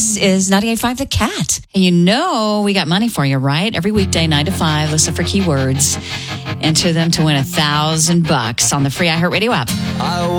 This is 98.5 The Cat. And you know we got money for you, right? Every weekday, 9 to 5, listen for keywords. Enter them to win $1,000 on the free iHeartRadio app.